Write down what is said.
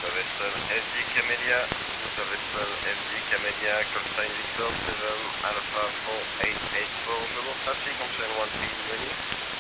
vessel FD Camellia, the vessel FD Camellia, call sign Victor 7 Alpha 4884, global traffic on channel 1 Mini.